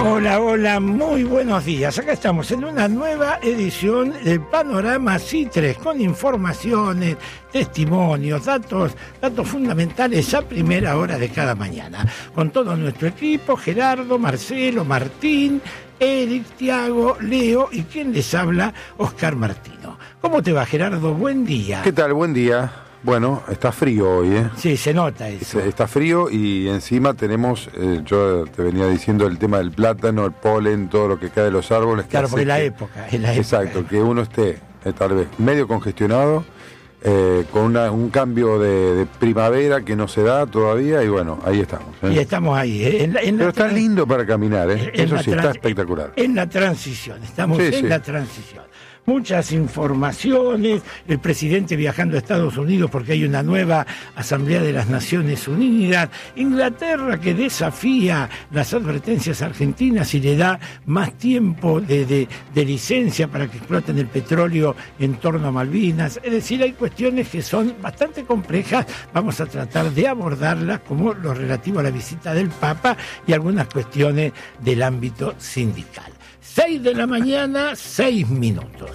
Hola, hola, muy buenos días. Acá estamos en una nueva edición del Panorama C3 con informaciones, testimonios, datos fundamentales a primera hora de cada mañana. Con todo nuestro equipo, Gerardo, Marcelo, Martín, Eric, Tiago, Leo y quien les habla, Oscar Martino. ¿Cómo te va, Gerardo? Buen día. ¿Qué tal? Buen día. Bueno, está frío hoy, ¿eh? Sí, se nota eso. Está frío y encima tenemos, yo te venía diciendo el tema del plátano, el polen, todo lo que cae de los árboles. Claro, porque es la época. Exacto, que uno esté tal vez medio congestionado, con un cambio de primavera que no se da todavía y bueno, ahí estamos. Y estamos ahí. Pero está lindo para caminar, ¿eh? Eso sí, está espectacular. En la transición, estamos en la transición. Muchas informaciones, el presidente viajando a Estados Unidos porque hay una nueva Asamblea de las Naciones Unidas, Inglaterra que desafía las advertencias argentinas y le da más tiempo de licencia para que exploten el petróleo en torno a Malvinas. Es decir, hay cuestiones que son bastante complejas, vamos a tratar de abordarlas como lo relativo a la visita del Papa y algunas cuestiones del ámbito sindical. 6 de la mañana, 6 minutos.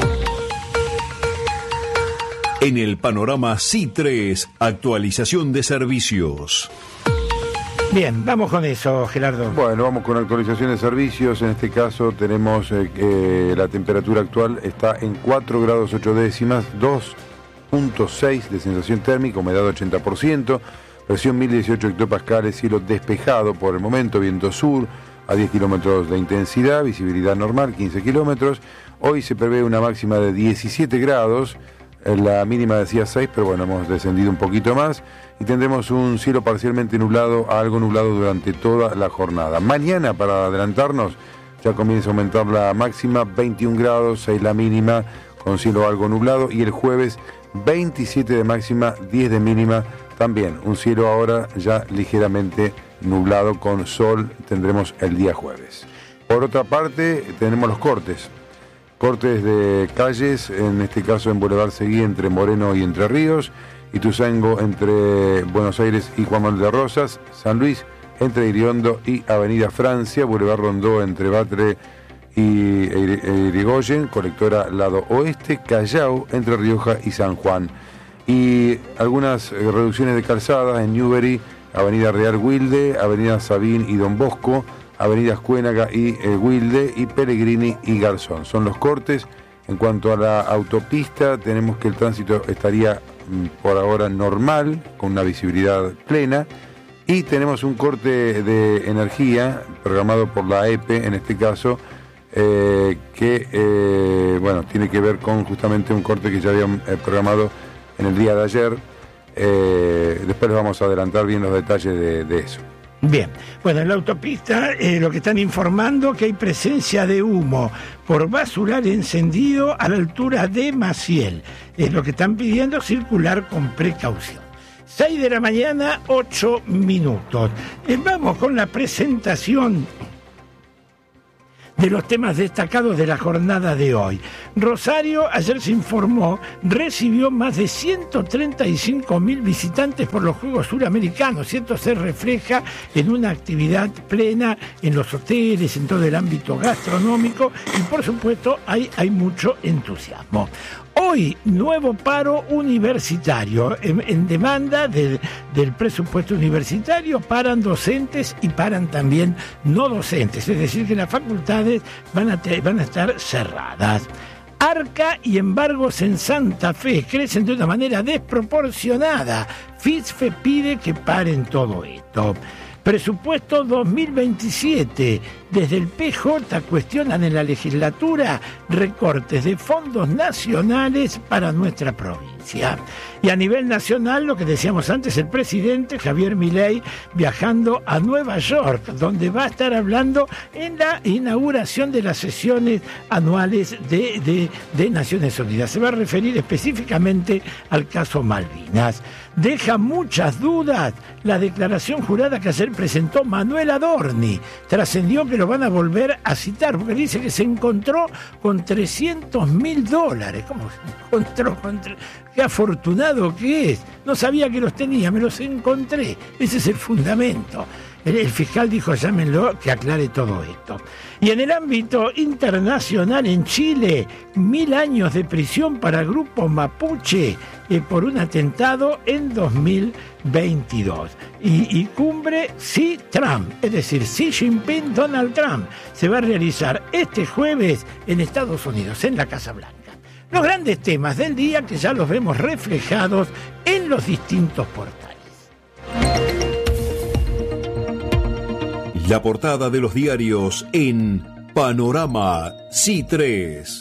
En el Panorama C3, actualización de servicios. Bien, vamos con eso, Gerardo. Bueno, vamos con actualización de servicios. En este caso tenemos la temperatura actual está en 4 grados 8 décimas, 2.6 de sensación térmica, humedad 80%, presión 1018 hectopascales, cielo despejado por el momento, viento sur, a 10 kilómetros de intensidad, visibilidad normal, 15 kilómetros. Hoy se prevé una máxima de 17 grados, la mínima decía 6, pero bueno, hemos descendido un poquito más. Y tendremos un cielo parcialmente nublado a algo nublado durante toda la jornada. Mañana, para adelantarnos, ya comienza a aumentar la máxima, 21 grados, 6 la mínima, con cielo algo nublado. Y el jueves, 27 de máxima, 10 de mínima, también un cielo ahora ya ligeramente nublado con sol tendremos el día jueves. Por otra parte, tenemos los cortes de calles, en este caso en Boulevard Seguí entre Moreno y Entre Ríos, Ituzaingó entre Buenos Aires y Juan Manuel de Rosas, San Luis entre Iriondo y Avenida Francia, Boulevard Rondó entre Batre y Irigoyen, colectora lado oeste, Callao entre Rioja y San Juan. Y algunas reducciones de calzadas en Newbery, Avenida Real Wilde, Avenida Sabín y Don Bosco, Avenida Escuénaga y Wilde, y Pellegrini y Garzón. Son los cortes. En cuanto a la autopista, tenemos que el tránsito estaría por ahora normal, con una visibilidad plena, y tenemos un corte de energía programado por la EPE, en este caso, que tiene que ver con justamente un corte que ya habían programado en el día de ayer. Después les vamos a adelantar bien los detalles de eso. Bien, bueno, en la autopista lo que están informando que hay presencia de humo por basural encendido a la altura de Maciel. Es lo que están pidiendo, circular con precaución. 6 de la mañana, 8 minutos. Vamos con la presentación de los temas destacados de la jornada de hoy. Rosario, ayer se informó, recibió más de 135.000 visitantes por los Juegos Suramericanos, y esto se refleja en una actividad plena en los hoteles, en todo el ámbito gastronómico, y por supuesto hay mucho entusiasmo. Hoy, nuevo paro universitario. En demanda del presupuesto universitario paran docentes y paran también no docentes. Es decir, que las facultades van a estar cerradas. Arca y embargos en Santa Fe crecen de una manera desproporcionada. FISFE pide que paren todo esto. Presupuesto 2027. Desde el PJ cuestionan en la legislatura recortes de fondos nacionales para nuestra provincia. Y a nivel nacional, lo que decíamos antes, el presidente Javier Milei viajando a Nueva York, donde va a estar hablando en la inauguración de las sesiones anuales de Naciones Unidas. Se va a referir específicamente al caso Malvinas. Deja muchas dudas la declaración jurada que ayer presentó Manuel Adorni. Trascendió que lo van a volver a citar, porque dice que se encontró con $300.000. ¿Cómo se encontró con qué afortunado que es? No sabía que los tenía, me los encontré. Ese es el fundamento. El fiscal dijo, llámenlo, que aclare todo esto. Y en el ámbito internacional, en Chile, 1000 años de prisión para el grupo mapuche por un atentado en 2022. Y cumbre Xi-Trump, es decir, Xi Jinping, Donald Trump, se va a realizar este jueves en Estados Unidos, en la Casa Blanca. Los grandes temas del día que ya los vemos reflejados en los distintos portales. La portada de los diarios en Panorama C3.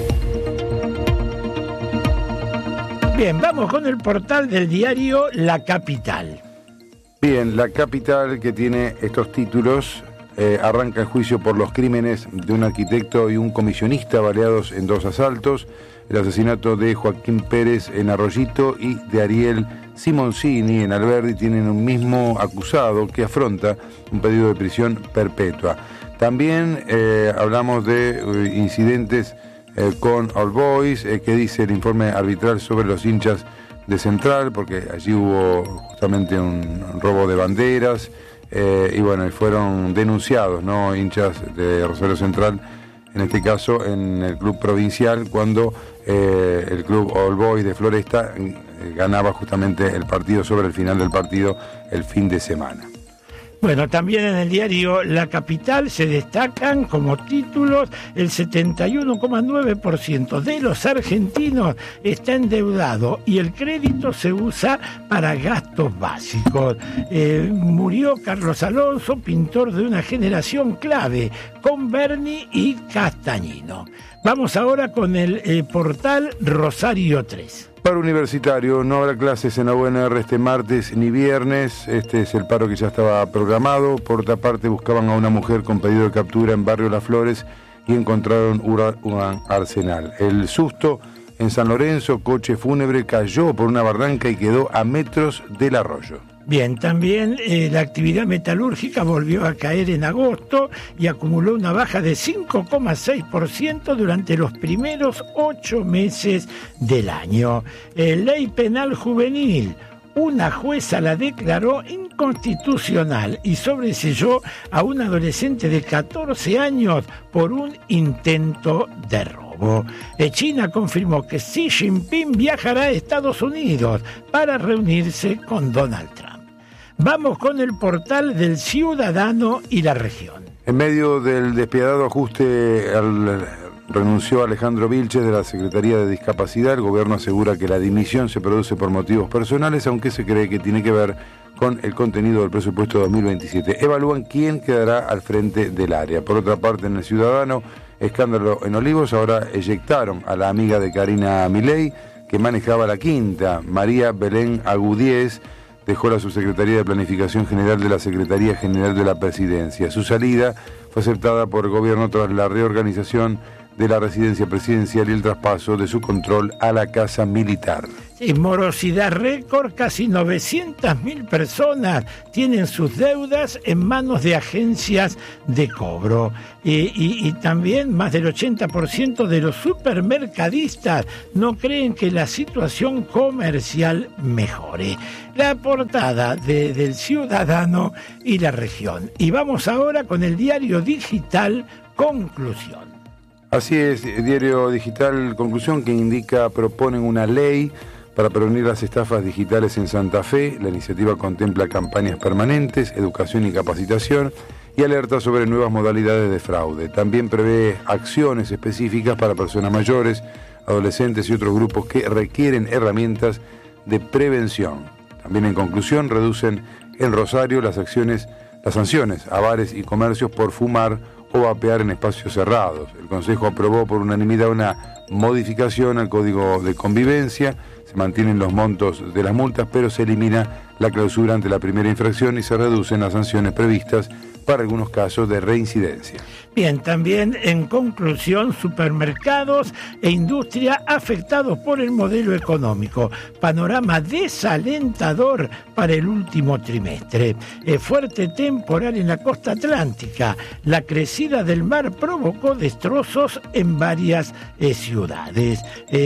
Bien, vamos con el portal del diario La Capital. Bien, La Capital, que tiene estos títulos, arranca el juicio por los crímenes de un arquitecto y un comisionista baleados en 2 asaltos, el asesinato de Joaquín Pérez en Arroyito y de Ariel Simoncini en Alberdi tienen un mismo acusado que afronta un pedido de prisión perpetua. También hablamos de incidentes con All Boys, que dice el informe arbitral sobre los hinchas de Central, porque allí hubo justamente un robo de banderas, y bueno, fueron denunciados, ¿no?, hinchas de Rosario Central, en este caso en el club provincial, cuando el club All Boys de Floresta ganaba justamente el partido sobre el final del partido el fin de semana. Bueno, también en el diario La Capital se destacan como títulos: el 71,9% de los argentinos está endeudado y el crédito se usa para gastos básicos. Murió Carlos Alonso, pintor de una generación clave, con Berni y Castañino. Vamos ahora con el portal Rosario 3. Paro universitario, no habrá clases en la UNR este martes ni viernes, este es el paro que ya estaba programado. Por otra parte, buscaban a una mujer con pedido de captura en Barrio Las Flores y encontraron un arsenal. El susto en San Lorenzo, coche fúnebre cayó por una barranca y quedó a metros del arroyo. Bien, también la actividad metalúrgica volvió a caer en agosto y acumuló una baja de 5,6% durante los primeros 8 meses del año. Ley penal juvenil. Una jueza la declaró inconstitucional y sobreseyó a un adolescente de 14 años por un intento de robo. China confirmó que Xi Jinping viajará a Estados Unidos para reunirse con Donald Trump. Vamos con el portal del Ciudadano y la Región. En medio del despiadado ajuste renunció Alejandro Vilches de la Secretaría de Discapacidad. El gobierno asegura que la dimisión se produce por motivos personales, aunque se cree que tiene que ver con el contenido del presupuesto 2027. Evalúan quién quedará al frente del área. Por otra parte, en el Ciudadano, escándalo en Olivos. Ahora eyectaron a la amiga de Karina Milei, que manejaba la quinta. María Belén Agudíez dejó la subsecretaría de Planificación General de la Secretaría General de la Presidencia. Su salida fue aceptada por el gobierno tras la reorganización de la residencia presidencial y el traspaso de su control a la Casa Militar. Sí, morosidad récord, casi 900.000 personas tienen sus deudas en manos de agencias de cobro. Y también más del 80% de los supermercadistas no creen que la situación comercial mejore. La portada del Ciudadano y la Región. Y vamos ahora con el diario digital Conclusión. Así es, Diario Digital Conclusión, que proponen una ley para prevenir las estafas digitales en Santa Fe. La iniciativa contempla campañas permanentes, educación y capacitación y alerta sobre nuevas modalidades de fraude. También prevé acciones específicas para personas mayores, adolescentes y otros grupos que requieren herramientas de prevención. También, en conclusión, reducen en Rosario las sanciones a bares y comercios por fumar o vapear en espacios cerrados. El Consejo aprobó por unanimidad una modificación al Código de Convivencia. Se mantienen los montos de las multas, pero se elimina la clausura ante la primera infracción y se reducen las sanciones previstas para algunos casos de reincidencia. Bien, también en conclusión, supermercados e industria afectados por el modelo económico. Panorama desalentador para el último trimestre. Fuerte temporal en la costa atlántica. La crecida del mar provocó destrozos en varias ciudades.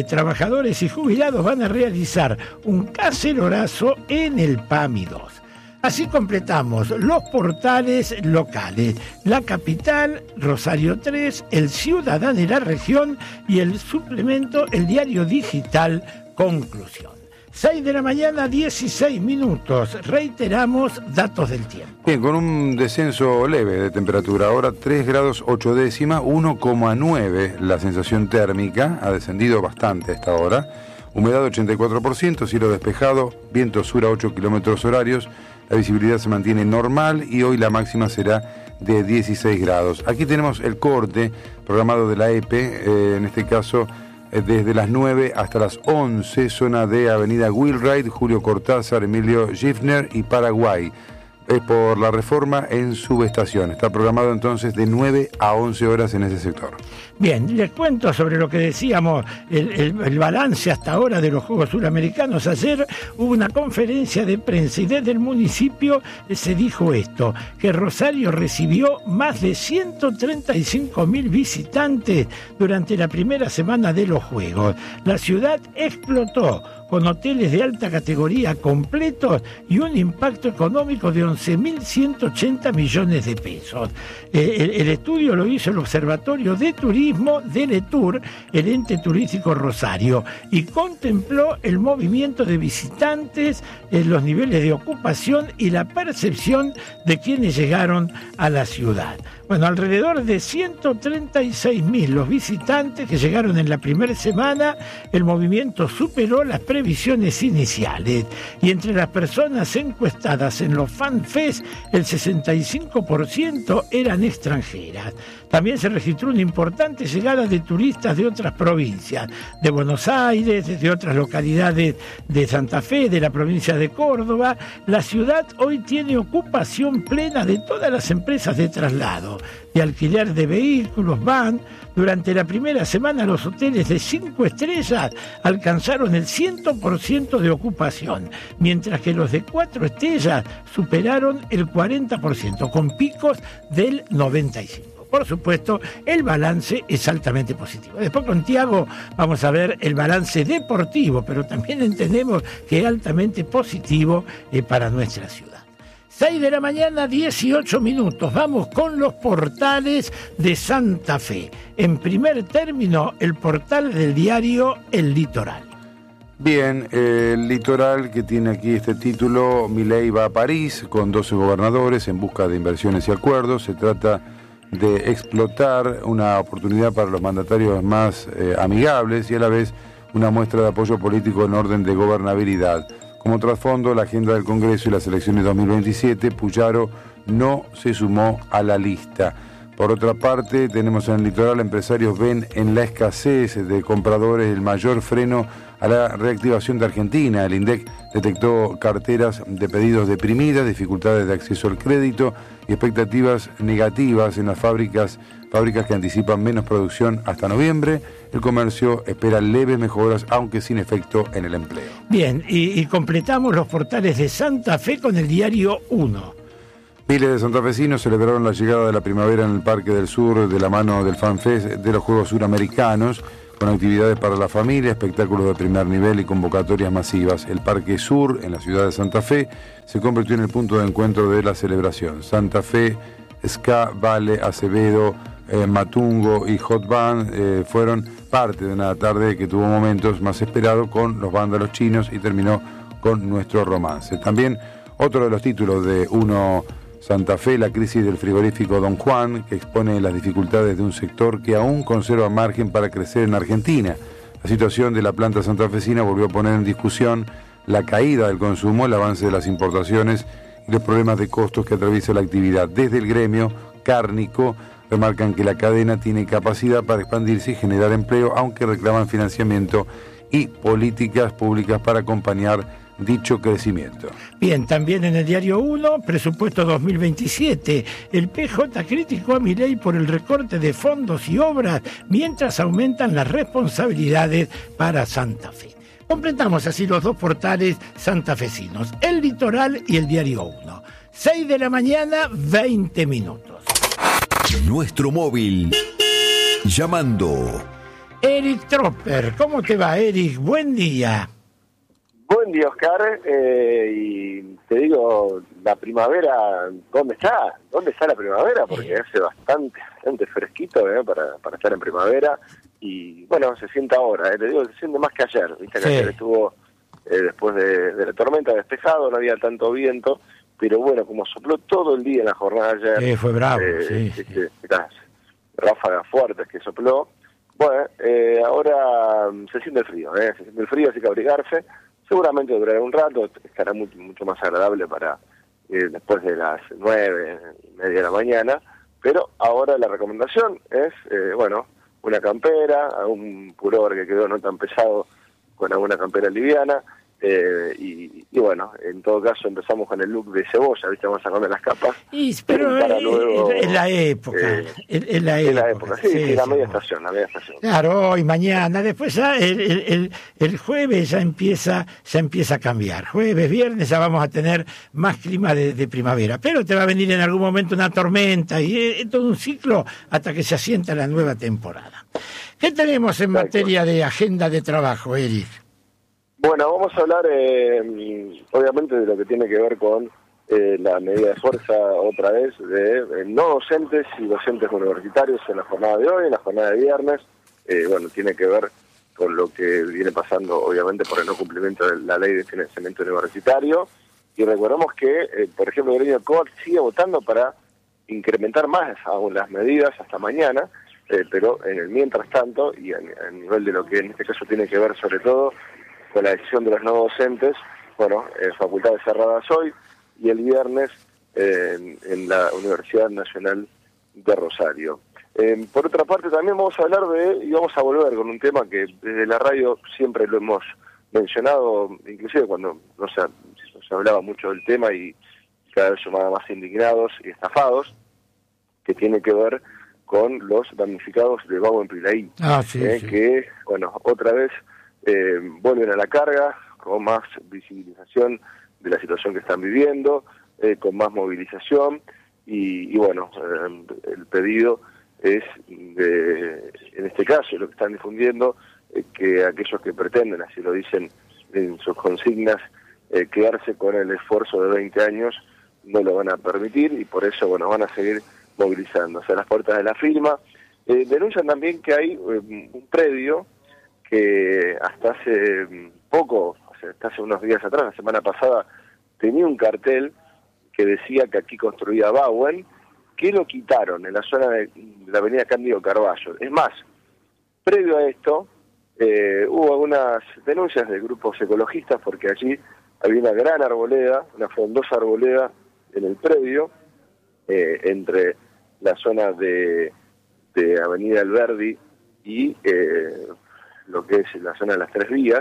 Trabajadores y jubilados van a realizar un cacerorazo en el PAMI 2. Así completamos los portales locales, La Capital, Rosario 3, El Ciudadano y la Región y el suplemento, el diario digital Conclusión. 6 de la mañana, 16 minutos. Reiteramos datos del tiempo. Bien, con un descenso leve de temperatura. Ahora 3 grados 8 décimas, 1,9 la sensación térmica. Ha descendido bastante a esta hora. Humedad 84%, cielo despejado, viento sur a 8 kilómetros horarios. La visibilidad se mantiene normal y hoy la máxima será de 16 grados. Aquí tenemos el corte programado de la EPE, en este caso desde las 9 hasta las 11, zona de Avenida Wheelwright, Julio Cortázar, Emilio Schiffner y Paraguay. Es por la Reforma en subestación. Está programado entonces de 9 a 11 horas en ese sector. Bien, les cuento sobre lo que decíamos, el balance hasta ahora de los Juegos Suramericanos. Ayer hubo una conferencia de prensa y desde el municipio se dijo esto, que Rosario recibió más de 135.000 visitantes durante la primera semana de los Juegos. La ciudad explotó con hoteles de alta categoría completos y un impacto económico de 11.180 millones de pesos. El estudio lo hizo el Observatorio de Turismo de Letur, el ente turístico Rosario, y contempló el movimiento de visitantes, los niveles de ocupación y la percepción de quienes llegaron a la ciudad. Bueno, alrededor de 136.000 los visitantes que llegaron en la primera semana. El movimiento superó las previsiones iniciales y entre las personas encuestadas en los FanFest, el 65% eran extranjeras. También se registró una importante llegada de turistas de otras provincias, de Buenos Aires, de otras localidades de Santa Fe, de la provincia de Córdoba. La ciudad hoy tiene ocupación plena de todas las empresas de traslado, de alquiler de vehículos, van. Durante la primera semana los hoteles de 5 estrellas alcanzaron el 100% de ocupación, mientras que los de 4 estrellas superaron el 40%, con picos del 95%. Por supuesto, el balance es altamente positivo. Después con Tiago vamos a ver el balance deportivo, pero también entendemos que es altamente positivo para nuestra ciudad. 6 de la mañana, 18 minutos. Vamos con los portales de Santa Fe. En primer término, el portal del diario El Litoral. Bien, el Litoral, que tiene aquí este título, Milei va a París con 12 gobernadores en busca de inversiones y acuerdos. Se trata de explotar una oportunidad para los mandatarios más amigables y a la vez una muestra de apoyo político en orden de gobernabilidad. Como trasfondo, la agenda del Congreso y las elecciones 2027, Puyaro no se sumó a la lista. Por otra parte, tenemos en el Litoral, empresarios ven en la escasez de compradores el mayor freno a la reactivación de Argentina. El INDEC detectó carteras de pedidos deprimidas, dificultades de acceso al crédito y expectativas negativas en las fábricas que anticipan menos producción hasta noviembre. El comercio espera leves mejoras, aunque sin efecto en el empleo. Bien, y completamos los portales de Santa Fe con el diario 1. Miles de santafesinos celebraron la llegada de la primavera en el Parque del Sur de la mano del FanFest de los Juegos Suramericanos, con actividades para la familia, espectáculos de primer nivel y convocatorias masivas. El Parque Sur, en la ciudad de Santa Fe, se convirtió en el punto de encuentro de la celebración. Santa Fe, Ska, Vale, Acevedo, Matungo y Hot Band fueron parte de una tarde que tuvo momentos más esperados con los vándalos chinos y terminó con Nuestro Romance. También otro de los títulos de Uno Santa Fe, la crisis del frigorífico Don Juan, que expone las dificultades de un sector que aún conserva margen para crecer en Argentina. La situación de la planta santafesina volvió a poner en discusión la caída del consumo, el avance de las importaciones y los problemas de costos que atraviesa la actividad. Desde el gremio cárnico remarcan que la cadena tiene capacidad para expandirse y generar empleo, aunque reclaman financiamiento y políticas públicas para acompañar dicho crecimiento. Bien, también en el diario 1, presupuesto 2027, el PJ criticó a Milei por el recorte de fondos y obras mientras aumentan las responsabilidades para Santa Fe. Completamos así los dos portales santafesinos, el Litoral y el diario 1. 6 de la mañana, 20 minutos. Nuestro móvil. Llamando. Eric Tropper, ¿cómo te va, Eric? Buen día. Buen Buen día, Oscar, y te digo, la primavera, ¿dónde está? ¿Dónde está la primavera? Porque hace bastante fresquito para estar en primavera, y bueno, se siente ahora, te digo, se siente más que ayer, viste que ayer estuvo, después de la tormenta, despejado, no había tanto viento, pero bueno, como sopló todo el día en la jornada ayer, fue bravo, las ráfagas fuertes que sopló, bueno, ahora se siente el frío, así que abrigarse. Seguramente durará un rato, estará mucho más agradable para después de las 9:30 de la mañana, pero ahora la recomendación es, una campera, un pullover que quedó no tan pesado, con alguna campera liviana, y bueno, en todo caso empezamos con el look de cebolla, ¿viste? Vamos sacando las capas. Pero es la época, es la época. Sí, la media estación. Claro, hoy, mañana, después ya el jueves ya empieza a cambiar. Jueves, viernes ya vamos a tener más clima de primavera, pero te va a venir en algún momento una tormenta y es todo un ciclo hasta que se asienta la nueva temporada. ¿Qué tenemos en materia de agenda de trabajo, Eric? Bueno, vamos a hablar obviamente de lo que tiene que ver con la medida de fuerza otra vez de no docentes y docentes universitarios en la jornada de hoy, en la jornada de viernes. Tiene que ver con lo que viene pasando obviamente por el no cumplimiento de la ley de financiamiento universitario. Y recordemos que, por ejemplo, el gremio COAC sigue votando para incrementar más aún las medidas hasta mañana, pero en el mientras tanto, y a nivel de lo que en este caso tiene que ver sobre todo con la decisión de los no docentes, facultades cerradas hoy y el viernes en la Universidad Nacional de Rosario. Por otra parte, también vamos a hablar y vamos a volver con un tema que desde la radio siempre lo hemos mencionado, inclusive cuando no se hablaba mucho del tema y cada vez sumaba más indignados y estafados, que tiene que ver con los damnificados de Bau en Pilaí, que, otra vez vuelven a la carga, con más visibilización de la situación que están viviendo, con más movilización, y el pedido es, en este caso, lo que están difundiendo, que aquellos que pretenden, así lo dicen en sus consignas, quedarse con el esfuerzo de 20 años, no lo van a permitir, y por eso van a seguir movilizándose a las puertas de la firma. Denuncian también que hay un predio que hasta hace poco, hasta hace unos días atrás, la semana pasada, tenía un cartel que decía que aquí construía Bauen, que lo quitaron en la zona de la avenida Cándido Carballo. Es más, previo a esto, hubo algunas denuncias de grupos ecologistas porque allí había una gran arboleda, una frondosa arboleda en el predio, entre la zona de Avenida Alberdi y lo que es la zona de las Tres Vías,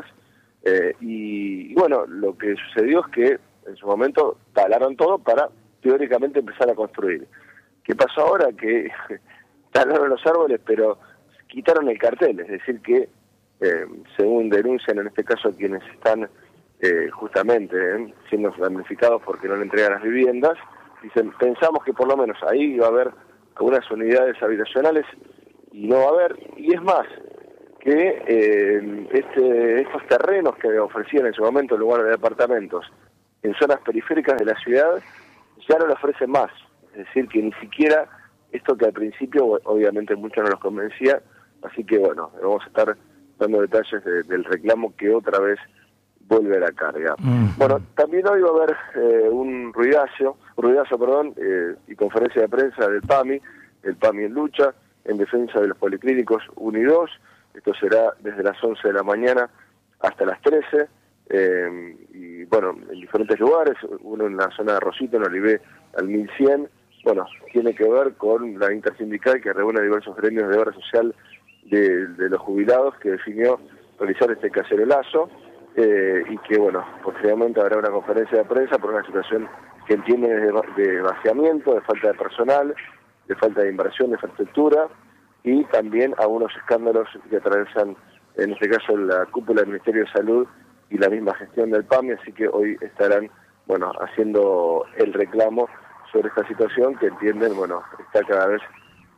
lo que sucedió es que en su momento talaron todo para teóricamente empezar a construir. ¿Qué pasó ahora? Que talaron los árboles pero quitaron el cartel, es decir que según denuncian en este caso quienes están justamente siendo damnificados porque no le entregan las viviendas, dicen, pensamos que por lo menos ahí iba a haber algunas unidades habitacionales y no va a haber, y es más, que estos terrenos que ofrecían en su momento en lugar de departamentos en zonas periféricas de la ciudad ya no lo ofrecen más, es decir que ni siquiera esto que al principio obviamente mucho no los convencía, así que vamos a estar dando detalles del reclamo que otra vez vuelve a la carga. También hoy va a haber un ruidazo, y conferencia de prensa del PAMI, el PAMI en lucha, en defensa de los policlínicos 1 y 2, esto será desde las 11 de la mañana hasta las 13, en diferentes lugares, uno en la zona de Rosito, en Olivé, al 1100, tiene que ver con la intersindical que reúne diversos gremios de obra social de los jubilados, que definió realizar este cacerolazo, y que, posteriormente habrá una conferencia de prensa por una situación que entiende de vaciamiento, de falta de personal, de falta de inversión, de infraestructura, y también algunos escándalos que atraviesan, en este caso, la cúpula del Ministerio de Salud y la misma gestión del PAMI, así que hoy estarán, haciendo el reclamo sobre esta situación que entienden, está cada vez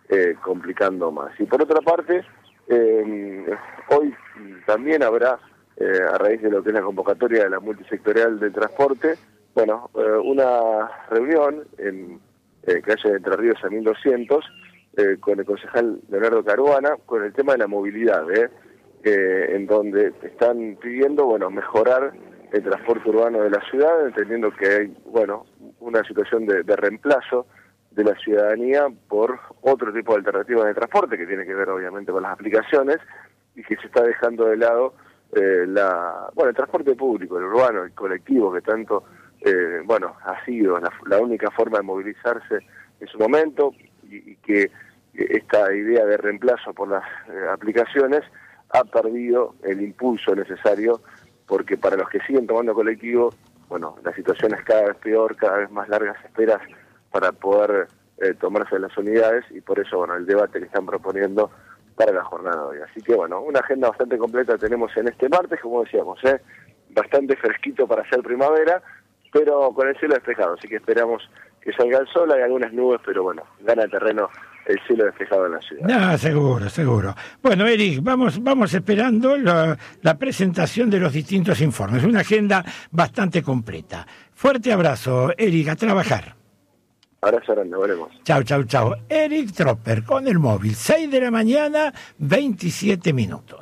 complicando más. Y por otra parte, hoy también habrá a raíz de lo que es la convocatoria de la multisectorial del transporte, bueno, una reunión en calle de Entre Ríos a 1200 con el concejal Leonardo Caruana con el tema de la movilidad, en donde están pidiendo, bueno, mejorar el transporte urbano de la ciudad, entendiendo que hay, bueno, una situación de reemplazo de la ciudadanía por otro tipo de alternativas de transporte que tiene que ver obviamente con las aplicaciones y que se está dejando de lado el transporte público, el urbano, el colectivo que tanto ha sido la única forma de movilizarse en su momento y que esta idea de reemplazo por las aplicaciones ha perdido el impulso necesario, porque para los que siguen tomando colectivo, bueno, la situación es cada vez peor, cada vez más largas esperas para poder tomarse las unidades, y por eso, bueno, el debate que están proponiendo para la jornada de hoy. Así que, bueno, una agenda bastante completa tenemos en este martes, como decíamos, bastante fresquito para hacer primavera, pero con el cielo despejado, así que esperamos que salga el sol. Hay algunas nubes, pero bueno, gana terreno el cielo despejado en la ciudad. No, seguro. Bueno, Eric, vamos esperando la presentación de los distintos informes. Una agenda bastante completa. Fuerte abrazo, Eric, a trabajar. Abrazo grande, volvemos. Chau. Eric Tropper con el móvil, 6 de la mañana, 27 minutos.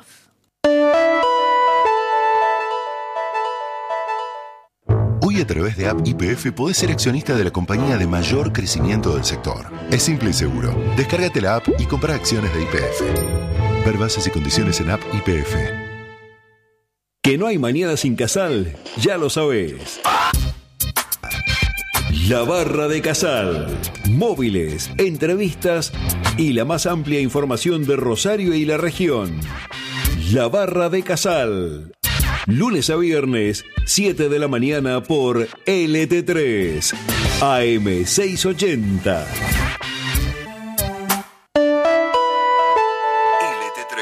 Hoy a través de App YPF podés ser accionista de la compañía de mayor crecimiento del sector. Es simple y seguro. Descárgate la app y compra acciones de YPF. Ver bases y condiciones en App YPF. Que no hay mañana sin Casal, ya lo sabés. La Barra de Casal. Móviles, entrevistas y la más amplia información de Rosario y la región. La Barra de Casal. Lunes a viernes, 7 de la mañana por LT3, AM 680. LT3.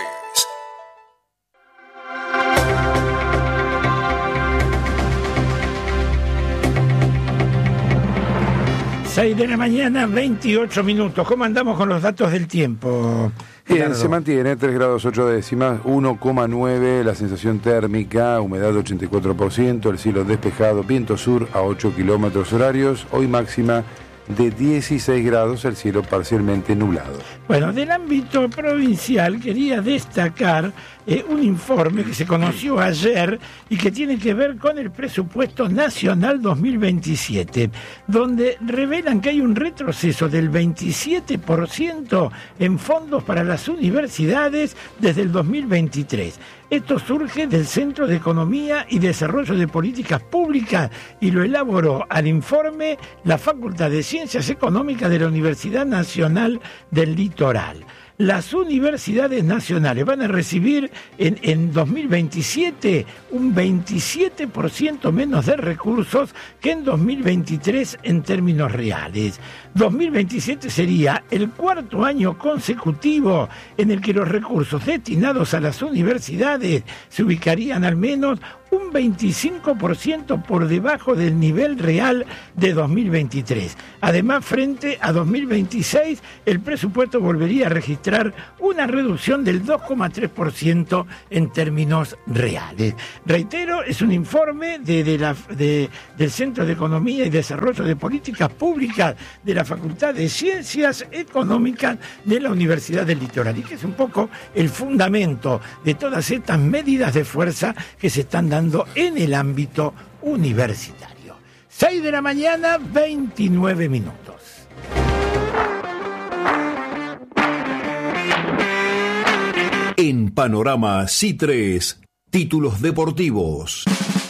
6 de la mañana, 28 minutos. ¿Cómo andamos con los datos del tiempo? Bien, se mantiene 3 grados 8 décimas, 1,9 la sensación térmica, humedad 84%, el cielo despejado, viento sur a 8 kilómetros horarios, hoy máxima de 16 grados, el cielo parcialmente nublado. Bueno, del ámbito provincial quería destacar un informe que se conoció ayer y que tiene que ver con el presupuesto nacional 2027, donde revelan que hay un retroceso del 27% en fondos para las universidades desde el 2023. Esto surge del Centro de Economía y Desarrollo de Políticas Públicas y lo elaboró al informe la Facultad de Ciencias Económicas de la Universidad Nacional del Litoral. Las universidades nacionales van a recibir en 2027 un 27% menos de recursos que en 2023 en términos reales. 2027 sería el cuarto año consecutivo en el que los recursos destinados a las universidades se ubicarían al menos un 25% por debajo del nivel real de 2023. Además, frente a 2026, el presupuesto volvería a registrar una reducción del 2,3% en términos reales. Reitero, es un informe del Centro de Economía y Desarrollo de Políticas Públicas de la Facultad de Ciencias Económicas de la Universidad del Litoral, y que es un poco el fundamento de todas estas medidas de fuerza que se están dando en el ámbito universitario. 6 de la mañana, 29 minutos. En Panorama C3, títulos deportivos.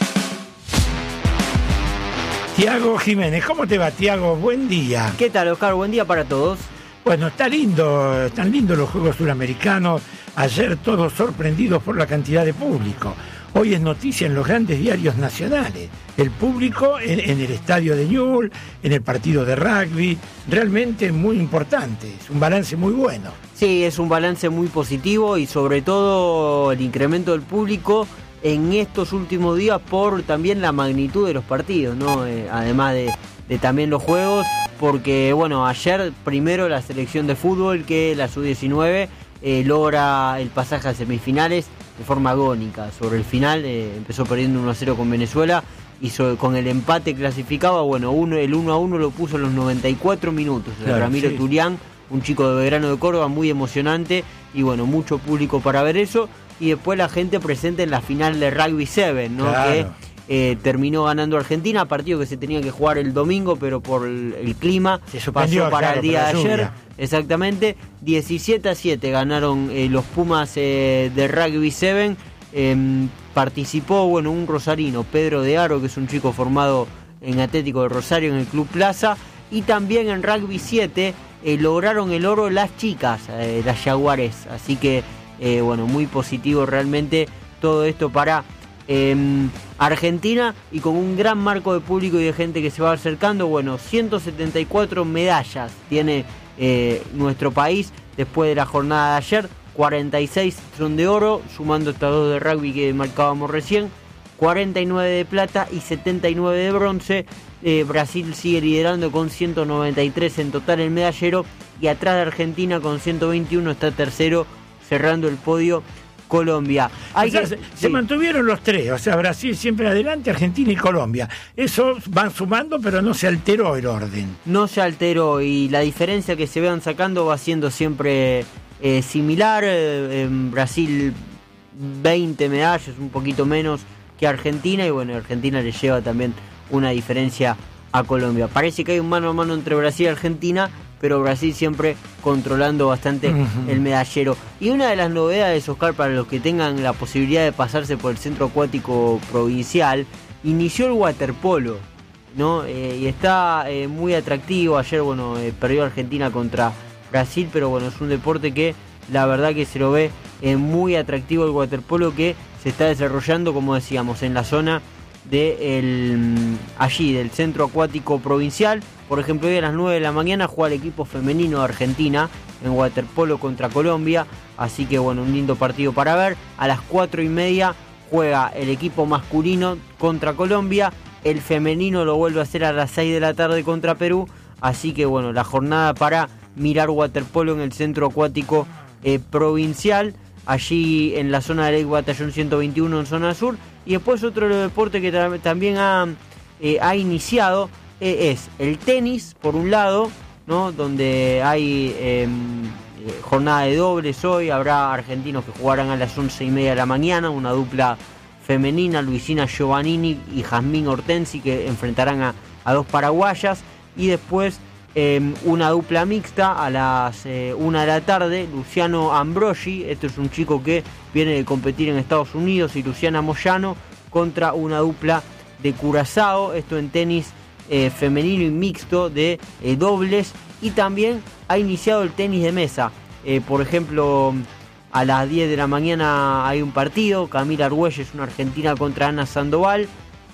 Tiago Jiménez, ¿cómo te va, Tiago? Buen día. ¿Qué tal, Oscar? Buen día para todos. Bueno, están lindos los Juegos Suramericanos. Ayer todos sorprendidos por la cantidad de público. Hoy es noticia en los grandes diarios nacionales. El público en el estadio de Newell's, en el partido de rugby, realmente muy importante. Es un balance muy bueno. Sí, es un balance muy positivo y sobre todo el incremento del público en estos últimos días por también la magnitud de los partidos, ¿no? Además de también los juegos, porque bueno, ayer primero la selección de fútbol que la Sub-19 logra el pasaje a semifinales de forma agónica. Sobre el final empezó perdiendo 1-0 con Venezuela y con el empate clasificaba. Bueno, el 1-1 lo puso en los 94 minutos. Claro, Ramiro Turián, un chico de Belgrano de Córdoba, muy emocionante y bueno, mucho público para ver eso. Y después la gente presente en la final de Rugby 7, ¿no? Claro. Que terminó ganando Argentina, partido que se tenía que jugar el domingo, pero por el clima pasó para el día de ayer. Exactamente, 17-7 ganaron los Pumas de Rugby 7. Participó, un rosarino, Pedro de Aro, que es un chico formado en Atlético de Rosario en el Club Plaza. Y también en Rugby 7 lograron el oro las chicas, las Jaguares. Así que, muy positivo realmente todo esto para Argentina, y con un gran marco de público y de gente que se va acercando. 174 medallas tiene nuestro país después de la jornada de ayer. 46 son de oro, sumando estas 2 de rugby que marcábamos recién, 49 de plata y 79 de bronce. Brasil sigue liderando con 193 en total el medallero, y atrás de Argentina con 121 está tercero, cerrando el podio Colombia. Se mantuvieron los tres, Brasil siempre adelante, Argentina y Colombia. Eso van sumando, pero no se alteró el orden. No se alteró, y la diferencia que se vean sacando va siendo siempre similar. En Brasil 20 medallas, un poquito menos que Argentina, y Argentina le lleva también una diferencia a Colombia. Parece que hay un mano a mano entre Brasil y Argentina, pero Brasil siempre controlando bastante el medallero. Y una de las novedades, Oscar, para los que tengan la posibilidad de pasarse por el Centro Acuático Provincial, inició el waterpolo, ¿no? Y está muy atractivo. Ayer, perdió Argentina contra Brasil, pero es un deporte que la verdad que se lo ve muy atractivo, el waterpolo, que se está desarrollando, como decíamos, en la zona del Centro Acuático Provincial. Por ejemplo, hoy a las 9 de la mañana juega el equipo femenino de Argentina en waterpolo contra Colombia, así que un lindo partido para ver. A las 4:30 juega el equipo masculino contra Colombia, el femenino lo vuelve a hacer a las 6 de la tarde contra Perú, así que la jornada para mirar waterpolo en el Centro Acuático Provincial, allí en la zona del Batallón 121 en zona sur. Y después otro deporte que también ha iniciado es el tenis, por un lado, ¿no? Donde hay jornada de dobles hoy. Habrá argentinos que jugarán a las 11:30 de la mañana, una dupla femenina, Luisina Giovannini y Jazmín Hortensi, que enfrentarán a 2 paraguayas. Y después una dupla mixta a las 1 de la tarde, Luciano Ambrogi, este es un chico que viene de competir en Estados Unidos, y Luciana Moyano, contra una dupla de Curazao, esto en tenis femenino y mixto de dobles. Y también ha iniciado el tenis de mesa. Por ejemplo, a las 10 de la mañana hay un partido, Camila Argüelles, una argentina, contra Ana Sandoval.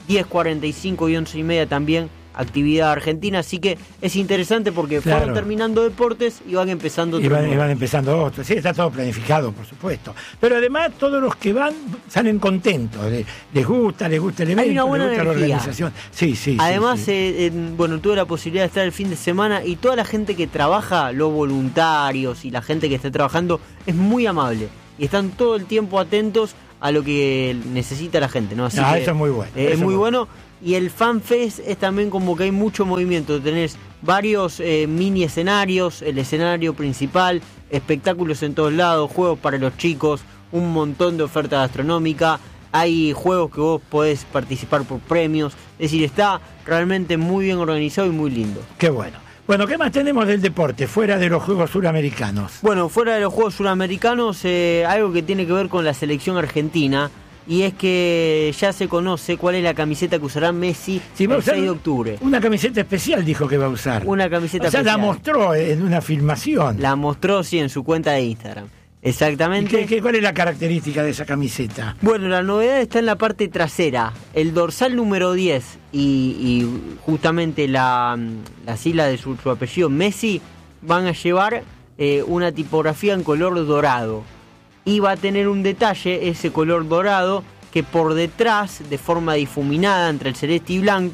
10:45 y 11:30 también actividad argentina, así que es interesante porque fueron terminando deportes y van empezando otros. Van empezando otros, sí, está todo planificado, por supuesto. Pero además todos los que van salen contentos, les gusta el evento, hay una buena les gusta energía. La organización. Sí. Además, tuve la posibilidad de estar el fin de semana, y toda la gente que trabaja, los voluntarios y la gente que está trabajando, es muy amable y están todo el tiempo atentos a lo que necesita la gente, ¿no? Así que eso es muy bueno. Es muy bueno. Y el FanFest es también como que hay mucho movimiento. Tenés varios mini escenarios, el escenario principal, espectáculos en todos lados, juegos para los chicos, un montón de oferta gastronómica. Hay juegos que vos podés participar por premios. Es decir, está realmente muy bien organizado y muy lindo. Qué bueno. Bueno, ¿qué más tenemos del deporte, fuera de los Juegos Suramericanos? Bueno, fuera de los Juegos Suramericanos, algo que tiene que ver con la selección argentina. Y es que ya se conoce cuál es la camiseta que usará Messi el 6 de octubre. Una camiseta especial dijo que va a usar. Una camiseta especial. La mostró en una filmación. La mostró, sí, en su cuenta de Instagram. Exactamente. ¿Cuál es la característica de esa camiseta? Bueno, la novedad está en la parte trasera. El dorsal número 10 y justamente la sigla de su apellido, Messi, van a llevar una tipografía en color dorado. Y va a tener un detalle, ese color dorado, que por detrás, de forma difuminada entre el celeste y blanco,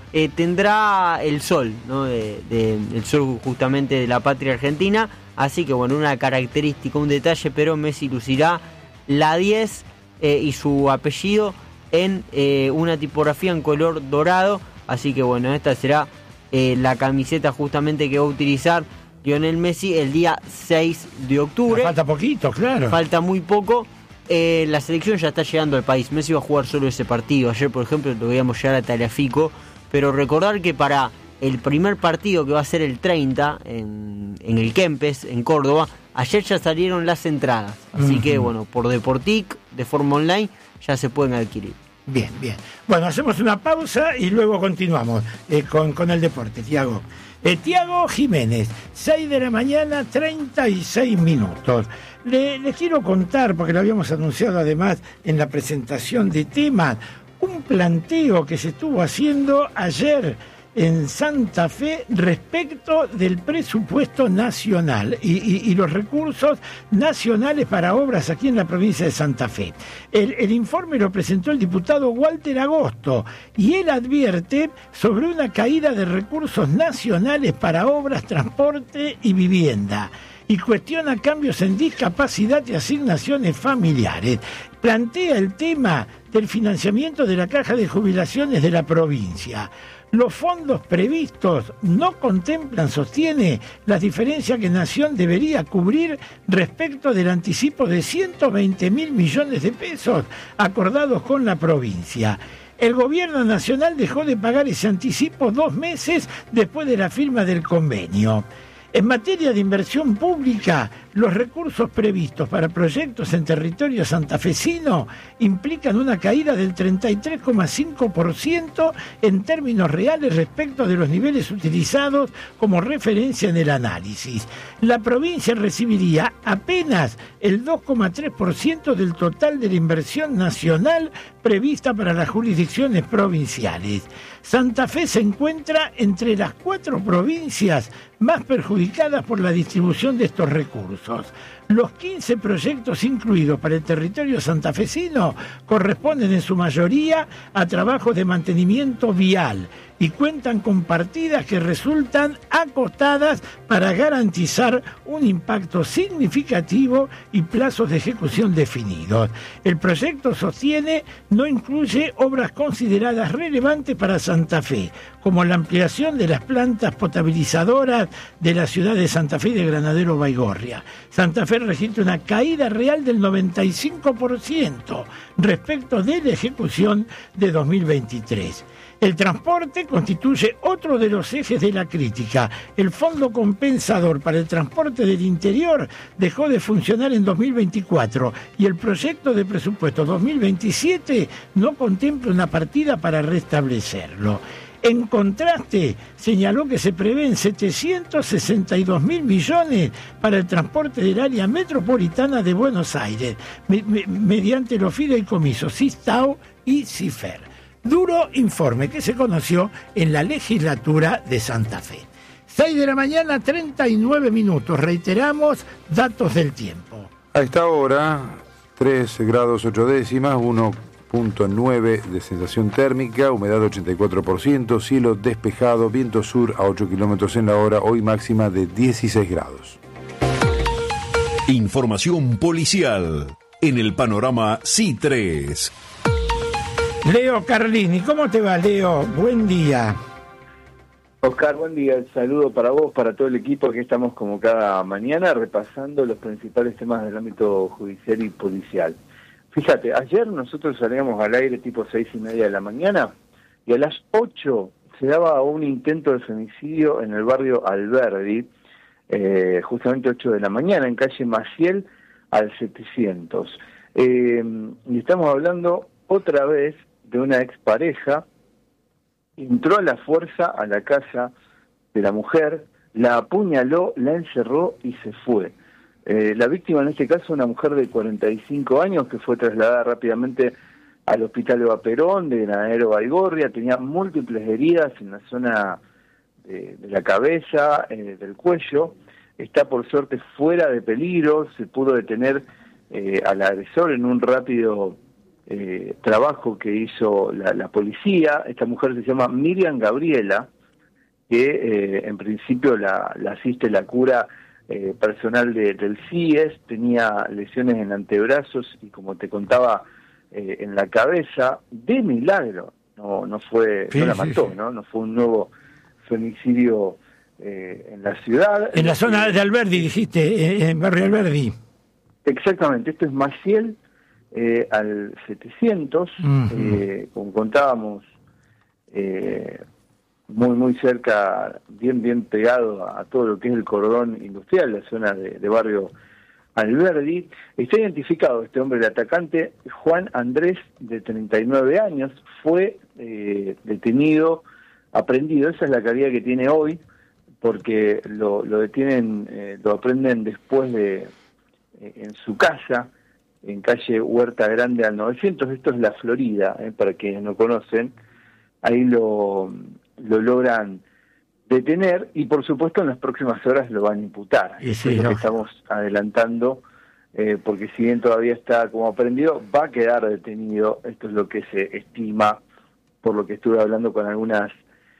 tendrá el sol, ¿no? El sol justamente de la patria argentina. Así que bueno, una característica, un detalle, pero Messi lucirá la 10 y su apellido en una tipografía en color dorado. Así que bueno, esta será la camiseta justamente que va a utilizar Lionel Messi el día 6 de octubre. Falta poquito, claro. Falta muy poco. La selección ya está llegando al país. Messi va a jugar solo ese partido. Ayer, por ejemplo, lo veíamos llegar a Tagliafico. Pero recordar que para el primer partido, que va a ser el 30 en el Kempes, en Córdoba, ayer ya salieron las entradas. Así que, bueno, por Deportic, de forma online, ya se pueden adquirir. Bien, bien. Bueno, hacemos una pausa y luego continuamos con el deporte, Tiago. Tiago Jiménez, 6 de la mañana, 36 minutos. Les quiero contar, porque lo habíamos anunciado además en la presentación de temas, un planteo que se estuvo haciendo ayer en Santa Fe respecto del presupuesto nacional y los recursos nacionales para obras aquí en la provincia de Santa Fe. El informe lo presentó el diputado Walter Agosto y él advierte sobre una caída de recursos nacionales para obras, transporte y vivienda, y cuestiona cambios en discapacidad y asignaciones familiares. Plantea el tema del financiamiento de la Caja de Jubilaciones de la provincia. Los fondos previstos no contemplan, sostiene, las diferencias que Nación debería cubrir respecto del anticipo de 120.000 millones de pesos acordados con la provincia. El gobierno nacional dejó de pagar ese anticipo 2 meses después de la firma del convenio. En materia de inversión pública, los recursos previstos para proyectos en territorio santafesino implican una caída del 33,5% en términos reales respecto de los niveles utilizados como referencia en el análisis. La provincia recibiría apenas el 2,3% del total de la inversión nacional prevista para las jurisdicciones provinciales. Santa Fe se encuentra entre las 4 provincias más perjudicadas por la distribución de estos recursos. Los 15 proyectos incluidos para el territorio santafesino corresponden en su mayoría a trabajos de mantenimiento vial y cuentan con partidas que resultan acotadas para garantizar un impacto significativo y plazos de ejecución definidos. El proyecto, sostiene, no incluye obras consideradas relevantes para Santa Fe, como la ampliación de las plantas potabilizadoras de la ciudad de Santa Fe y de Granadero Baigorria. Santa Fe registra una caída real del 95% respecto de la ejecución de 2023. El transporte constituye otro de los ejes de la crítica. El Fondo Compensador para el Transporte del Interior dejó de funcionar en 2024 y el proyecto de presupuesto 2027 no contempla una partida para restablecerlo. En contraste, señaló que se prevén 762.000 millones para el transporte del área metropolitana de Buenos Aires, mediante los fideicomisos SISTAO y CIFER. Duro informe que se conoció en la legislatura de Santa Fe. 6 de la mañana, 39 minutos. Reiteramos datos del tiempo. A esta hora, 3 grados 8 décimas, 1.9 de sensación térmica, humedad 84%, cielo despejado, viento sur a 8 kilómetros en la hora, hoy máxima de 16 grados. Información policial en el panorama C3. Leo Carlini, ¿cómo te va, Leo? Buen día. Oscar, buen día. El saludo para vos, para todo el equipo, que estamos como cada mañana repasando los principales temas del ámbito judicial y policial. Fíjate, ayer nosotros salíamos al aire tipo 6:30 de la mañana y a las 8 se daba un intento de femicidio en el barrio Alberdi, justamente 8 de la mañana, en calle Maciel al 700. Y estamos hablando otra vez de una expareja. Entró a la fuerza a la casa de la mujer, la apuñaló, la encerró y se fue. La víctima en este caso, una mujer de 45 años que fue trasladada rápidamente al hospital Eva Perón de Granadero Baigorria, tenía múltiples heridas en la zona de la cabeza, del cuello, está por suerte fuera de peligro, se pudo detener al agresor en un rápido trabajo que hizo la policía. Esta mujer se llama Miriam Gabriela, que en principio la asiste la cura personal del CIES, tenía lesiones en antebrazos y, como te contaba, en la cabeza. De milagro no la mató, ¿no? No fue un nuevo femicidio en la ciudad. En la zona de Alberdi, dijiste, en Barrio Alberdi. Exactamente, esto es Maciel al 700, como contábamos, muy cerca, bien pegado a todo lo que es el cordón industrial, la zona de Barrio Alberdi. Está identificado este hombre, el atacante, Juan Andrés, de 39 años, fue detenido, aprehendido. Esa es la calidad que tiene hoy, porque lo detienen, lo aprenden después en su casa, en calle Huerta Grande al 900. Esto es La Florida, para quienes no conocen. Ahí lo logran detener y, por supuesto, en las próximas horas lo van a imputar. Eso es lo que estamos adelantando, porque si bien todavía está como aprendido, va a quedar detenido. Esto es lo que se estima, por lo que estuve hablando con algunas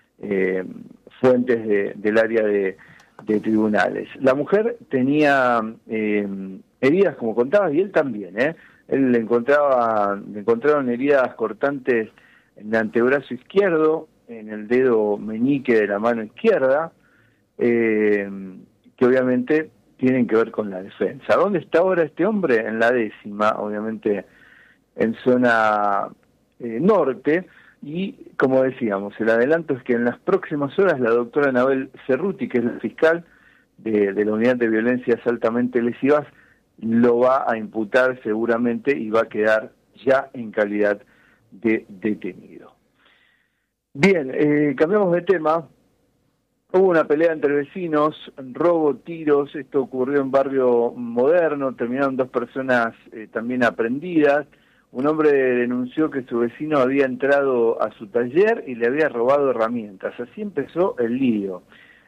fuentes del área de tribunales. La mujer tenía heridas, como contabas, y él también. Él le encontraron heridas cortantes en el antebrazo izquierdo, en el dedo meñique de la mano izquierda, que obviamente tienen que ver con la defensa. ¿Dónde está ahora este hombre? En la 10ª, obviamente en zona norte, y como decíamos, el adelanto es que en las próximas horas la doctora Anabel Cerruti, que es la fiscal de la Unidad de Violencias Altamente Lesivas, lo va a imputar seguramente y va a quedar ya en calidad de detenido. Bien, cambiamos de tema. Hubo una pelea entre vecinos, robo, tiros. Esto ocurrió en Barrio Moderno. Terminaron 2 personas también aprehendidas. Un hombre denunció que su vecino había entrado a su taller y le había robado herramientas. Así empezó el lío.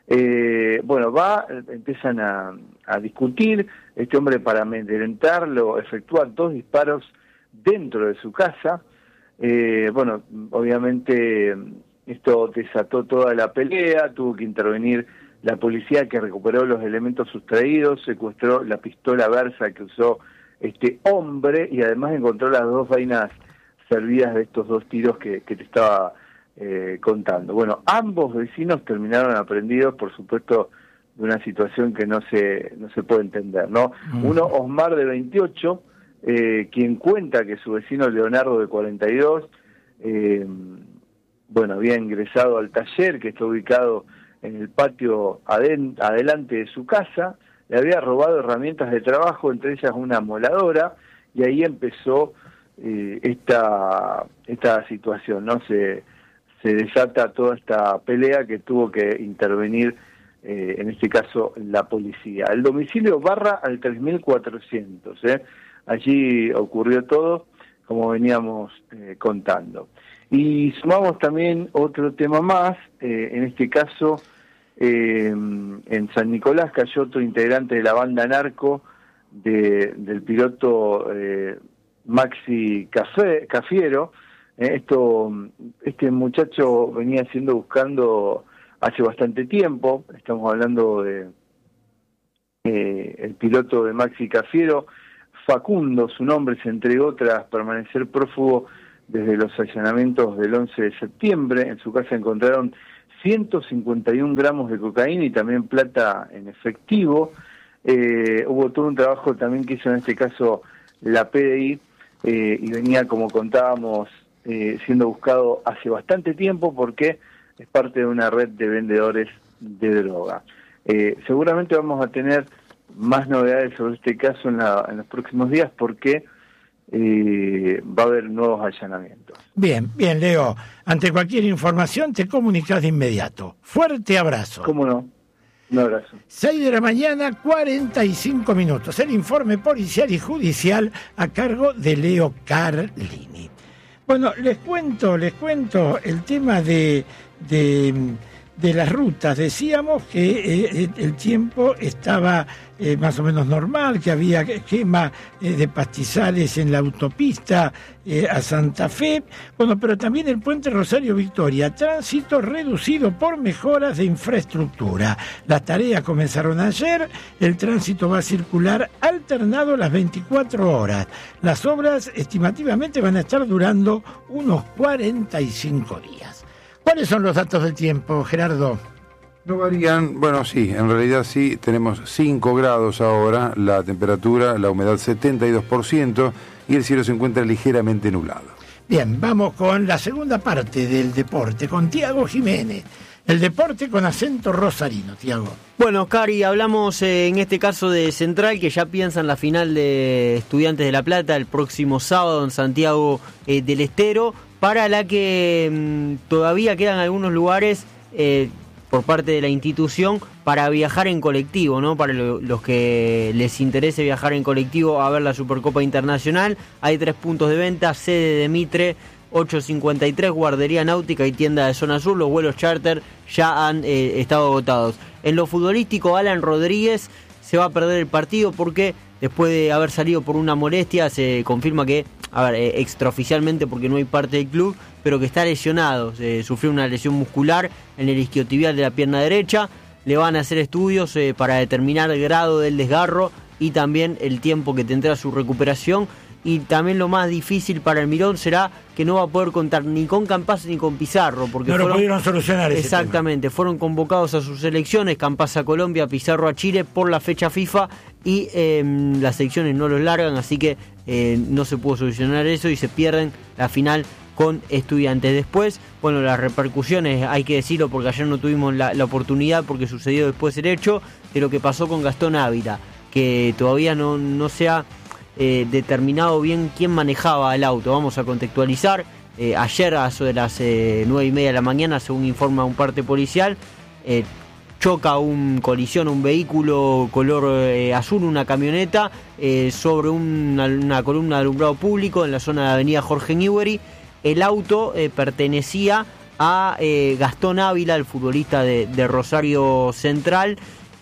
Empiezan a discutir. Este hombre, para amedrentarlo, efectúa 2 disparos dentro de su casa. Obviamente esto desató toda la pelea. Tuvo que intervenir la policía, que recuperó los elementos sustraídos, secuestró la pistola Versa que usó este hombre y además encontró las 2 vainas servidas de estos 2 tiros que te estaba contando. Bueno, ambos vecinos terminaron aprehendidos, por supuesto, de una situación que no se puede entender, ¿no? Uno, Osmar, de 28, quien cuenta que su vecino Leonardo, de 42, había ingresado al taller que está ubicado en el patio adelante de su casa, le había robado herramientas de trabajo, entre ellas una moladora, y ahí empezó esta situación, ¿no? Se desata toda esta pelea que tuvo que intervenir, en este caso, la policía. El domicilio Barra al 3400, allí ocurrió todo, como veníamos contando. Y sumamos también otro tema más, en este caso, en San Nicolás cayó otro integrante de la banda narco del piloto Maxi Cafiero. Este muchacho venía siendo buscando hace bastante tiempo. Estamos hablando de el piloto de Maxi Cafiero, Facundo, su nombre. Se entregó tras permanecer prófugo desde los allanamientos del 11 de septiembre. En su casa encontraron 151 gramos de cocaína y también plata en efectivo. Hubo todo un trabajo también que hizo en este caso la PDI, y venía, como contábamos, siendo buscado hace bastante tiempo porque es parte de una red de vendedores de droga. Seguramente vamos a tener más novedades sobre este caso en los próximos días, porque va a haber nuevos allanamientos. Bien, Leo. Ante cualquier información te comunicas de inmediato. Fuerte abrazo. ¿Cómo no? Un abrazo. 6 de la mañana, 45 minutos. El informe policial y judicial a cargo de Leo Carlini. Bueno, les cuento el tema de de las rutas. Decíamos que el tiempo estaba más o menos normal, que había quema de pastizales en la autopista a Santa Fe. Bueno, pero también el puente Rosario Victoria, tránsito reducido por mejoras de infraestructura. Las tareas comenzaron ayer, el tránsito va a circular alternado las 24 horas. Las obras estimativamente van a estar durando unos 45 días. ¿Cuáles son los datos del tiempo, Gerardo? No varían, bueno, sí, en realidad sí, tenemos 5 grados ahora, la temperatura, la humedad 72% y el cielo se encuentra ligeramente nublado. Bien, vamos con la segunda parte del deporte, con Tiago Jiménez. El deporte con acento rosarino, Tiago. Bueno, Cari, hablamos en este caso de Central, que ya piensa en la final de Estudiantes de La Plata el próximo sábado en Santiago del Estero, para la que todavía quedan algunos lugares por parte de la institución para viajar en colectivo, ¿no? Para los que les interese viajar en colectivo a ver la Supercopa Internacional. Hay 3 puntos de venta: sede de Mitre, 853, guardería náutica y tienda de zona sur. Los vuelos charter ya han estado agotados. En lo futbolístico, Alan Rodríguez se va a perder el partido porque después de haber salido por una molestia, se confirma que, extraoficialmente, porque no hay parte del club, pero que está lesionado. Sufrió una lesión muscular en el isquiotibial de la pierna derecha. Le van a hacer estudios para determinar el grado del desgarro y también el tiempo que tendrá su recuperación. Y también lo más difícil para el Mirón será que no va a poder contar ni con Campazzo ni con Pizarro, porque no lo pudieron solucionar ese exactamente tema. Fueron convocados a sus selecciones, Campazzo a Colombia, Pizarro a Chile por la fecha FIFA, y las selecciones no los largan, así que no se pudo solucionar eso y se pierden la final con Estudiantes. Después, bueno, las repercusiones, hay que decirlo porque ayer no tuvimos la oportunidad, porque sucedió después el hecho de lo que pasó con Gastón Ávila, que todavía no se ha determinado bien quién manejaba el auto. Vamos a contextualizar. Ayer a eso de las 9:30 de la mañana, según informa un parte policial, colisiona un vehículo color azul, una camioneta, sobre una columna de alumbrado público en la zona de avenida Jorge Newbery. El auto pertenecía a Gastón Ávila, el futbolista de Rosario Central,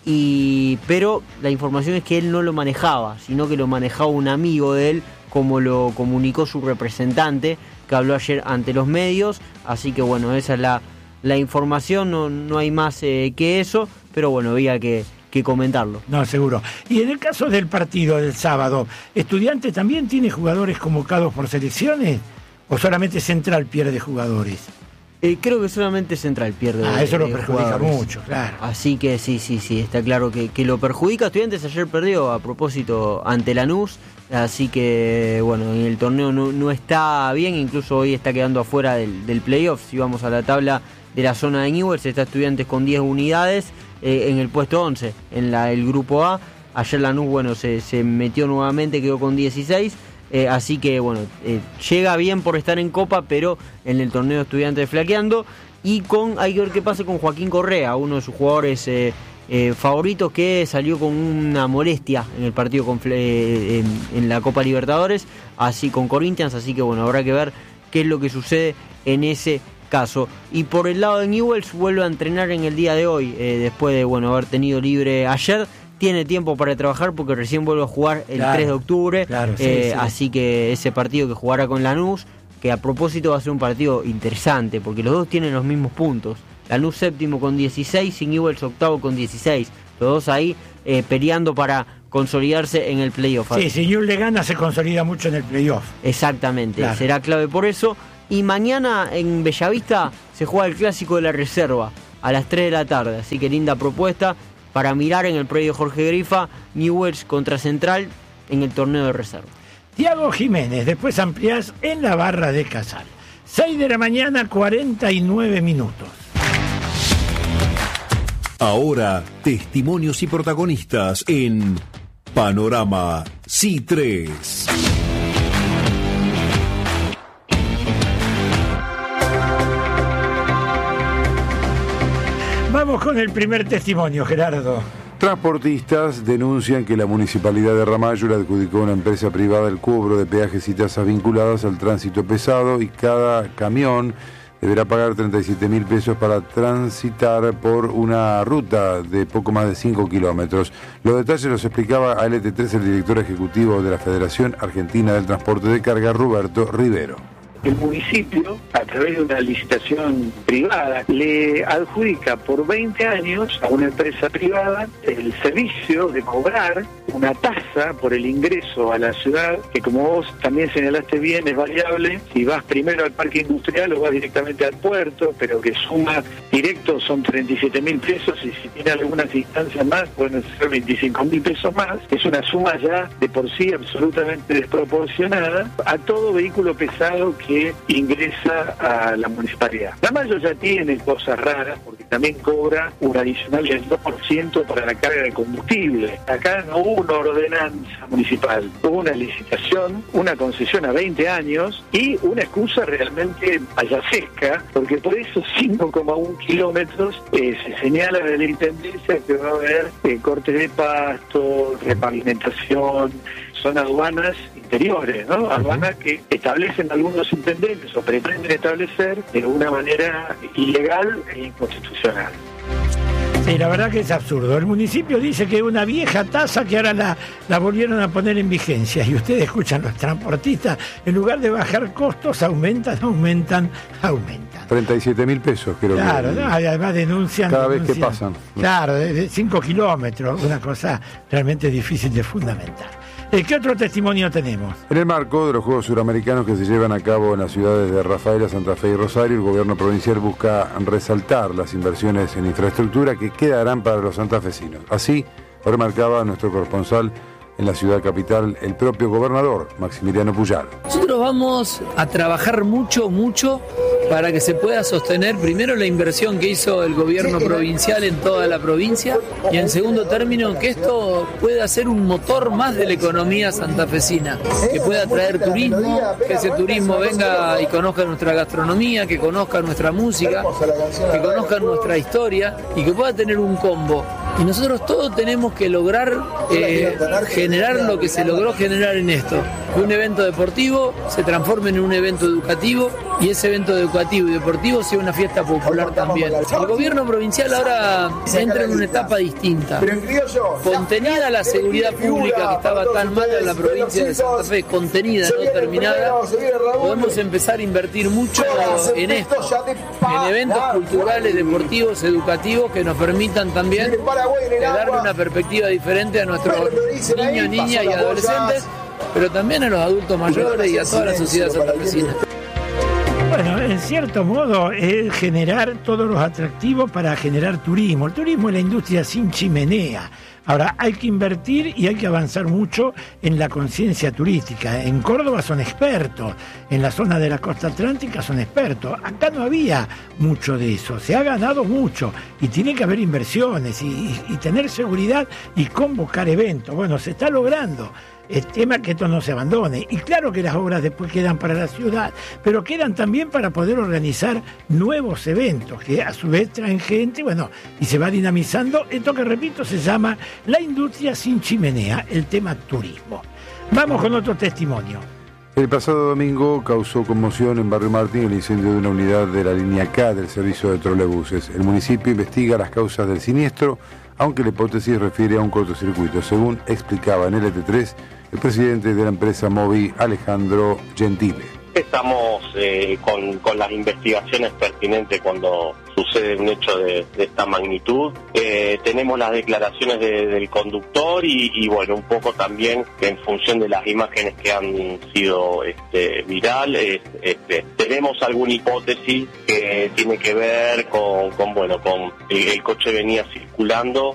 pero la información es que él no lo manejaba, sino que lo manejaba un amigo de él, como lo comunicó su representante, que habló ayer ante los medios. Así que bueno, esa es la información, no hay más que eso, pero bueno, había que comentarlo. No, seguro. Y en el caso del partido del sábado, ¿Estudiantes también tiene jugadores convocados por selecciones o solamente Central pierde jugadores? Creo que solamente Central pierde. Eso lo perjudica mucho, claro. Así que sí, está claro que lo perjudica. Estudiantes ayer perdió a propósito ante Lanús, así que bueno, en el torneo no está bien, incluso hoy está quedando afuera del playoff. Si vamos a la tabla de la zona de Newell's, está Estudiantes con 10 unidades en el puesto 11, en el grupo A. Ayer Lanús, bueno, se metió nuevamente, quedó con 16. Así que bueno, llega bien por estar en Copa, pero en el torneo Estudiantes flaqueando. Y hay que ver qué pasa con Joaquín Correa, uno de sus jugadores favoritos, que salió con una molestia en el partido en la Copa Libertadores, así con Corinthians. Así que bueno, habrá que ver qué es lo que sucede en ese caso. Y por el lado de Newell's, vuelve a entrenar en el día de hoy, después de haber tenido libre ayer. Tiene tiempo para trabajar porque recién vuelve a jugar el 3 de octubre. Claro, sí. Así que ese partido que jugará con Lanús, que a propósito va a ser un partido interesante porque los dos tienen los mismos puntos. Lanús séptimo con 16 y Newell's octavo con 16. Los dos ahí peleando para consolidarse en el playoff. Sí, si Newell's le gana se consolida mucho en el playoff. Exactamente, claro. Será clave por eso. Y mañana en Bellavista se juega el clásico de la reserva a las 3 de la tarde. Así que linda propuesta para mirar en el predio Jorge Grifa, Newell's contra Central en el torneo de reserva. Tiago Jiménez, después ampliás en la barra de Casal. 6 de la mañana, 49 minutos. Ahora, testimonios y protagonistas en Panorama C3. Vamos con el primer testimonio, Gerardo. Transportistas denuncian que la Municipalidad de Ramallo le adjudicó a una empresa privada el cobro de peajes y tasas vinculadas al tránsito pesado, y cada camión deberá pagar 37.000 pesos para transitar por una ruta de poco más de 5 kilómetros. Los detalles los explicaba a LT3 el director ejecutivo de la Federación Argentina del Transporte de Carga, Roberto Rivero. El municipio, a través de una licitación privada, le adjudica por 20 años a una empresa privada el servicio de cobrar una tasa por el ingreso a la ciudad, que como vos también señalaste bien, es variable. Si vas primero al parque industrial o vas directamente al puerto, pero que suma directo son 37.000 pesos, y si tiene algunas instancias más pueden ser 25.000 pesos más. Es una suma ya de por sí absolutamente desproporcionada a todo vehículo pesado que ingresa a la municipalidad. La Mayo ya tiene cosas raras porque también cobra un adicional del 2% para la carga de combustible. Acá no hubo una ordenanza municipal, hubo una licitación, una concesión a 20 años y una excusa realmente payasesca, porque por esos 5,1 kilómetros se señala de la Intendencia que va a haber cortes de pasto, repavimentación, son aduanas interiores, ¿no? Aduanas que establecen algunos intendentes o pretenden establecer de una manera ilegal e inconstitucional. Sí, la verdad que es absurdo. El municipio dice que una vieja tasa que ahora la volvieron a poner en vigencia, y ustedes escuchan, los transportistas, en lugar de bajar costos, aumentan. 37.000 pesos, creo. Claro, que... no, además denuncian. Cada vez que pasan. Claro, de 5 kilómetros, una cosa realmente difícil de fundamentar. ¿Qué otro testimonio tenemos? En el marco de los Juegos Suramericanos que se llevan a cabo en las ciudades de Rafaela, Santa Fe y Rosario, el gobierno provincial busca resaltar las inversiones en infraestructura que quedarán para los santafesinos. Así lo remarcaba nuestro corresponsal en la ciudad capital, el propio gobernador, Maximiliano Puyaro. Nosotros vamos a trabajar mucho para que se pueda sostener primero la inversión que hizo el gobierno provincial en toda la provincia, y en segundo término que esto pueda ser un motor más de la economía santafesina, que pueda traer turismo, que ese turismo venga y conozca nuestra gastronomía, que conozca nuestra música, que conozca nuestra historia y que pueda tener un combo. Y nosotros todos tenemos que lograr generar lo que se logró generar en esto, que un evento deportivo se transforme en un evento educativo, y ese evento educativo y deportivo sea una fiesta popular también. El gobierno provincial ahora entra en una etapa distinta. Contenida la seguridad pública que estaba tan mal en la provincia de Santa Fe, contenida, no terminada, podemos empezar a invertir mucho en esto, en eventos culturales, deportivos, educativos, que nos permitan también darle una perspectiva diferente a nuestros niños, niñas y adolescentes, pero también a los adultos mayores y a toda la sociedad santafesina. Bueno, en cierto modo es generar todos los atractivos para generar turismo. El turismo es la industria sin chimenea. Ahora, hay que invertir y hay que avanzar mucho en la conciencia turística. En Córdoba son expertos, en la zona de la costa atlántica son expertos. Acá no había mucho de eso, se ha ganado mucho y tiene que haber inversiones y tener seguridad y convocar eventos. Bueno, se está logrando. El tema es que esto no se abandone. Y claro que las obras después quedan para la ciudad, pero quedan también para poder organizar nuevos eventos, que a su vez traen gente, bueno, y se va dinamizando. Esto que repito se llama la industria sin chimenea, el tema turismo. Vamos con otro testimonio. El pasado domingo causó conmoción en Barrio Martín el incendio de una unidad de la línea K del servicio de trolebuses. El municipio investiga las causas del siniestro, aunque la hipótesis refiere a un cortocircuito, según explicaba en LT3 el presidente de la empresa Movi, Alejandro Gentile. Estamos con las investigaciones pertinentes cuando sucede un hecho de esta magnitud. Tenemos las declaraciones del conductor y bueno, un poco también en función de las imágenes que han sido virales. Tenemos alguna hipótesis que tiene que ver con el coche venía circulando